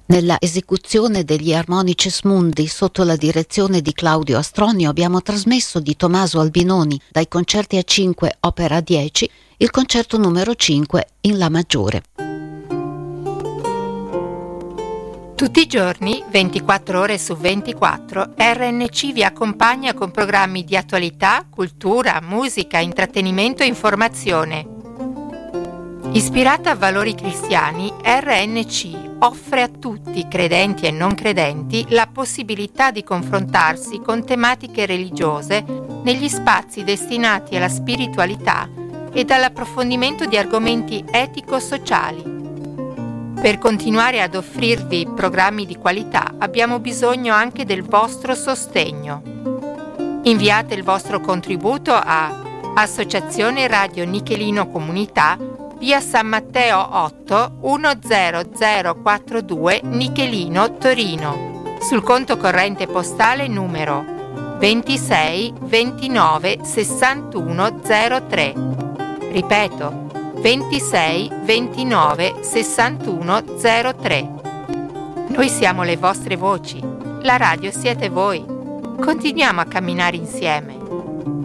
Nella esecuzione degli Harmonices Mundi sotto la direzione di Claudio Astronio abbiamo trasmesso di Tommaso Albinoni dai concerti a 5 opera 10 il concerto numero 5 in La maggiore. Tutti i giorni, 24 ore su 24, RNC vi accompagna con programmi di attualità, cultura, musica, intrattenimento e informazione. Ispirata a valori cristiani, RNC offre a tutti, credenti e non credenti, la possibilità di confrontarsi con tematiche religiose negli spazi destinati alla spiritualità e all'approfondimento di argomenti etico-sociali. Per continuare ad offrirvi programmi di qualità abbiamo bisogno anche del vostro sostegno. Inviate il vostro contributo a Associazione Radio Nichelino Comunità, via San Matteo 8 10042 Nichelino, Torino, sul conto corrente postale numero 26 29 61 03. Ripeto, 26 29 61 03. Noi siamo le vostre voci, la radio siete voi. Continuiamo a camminare insieme.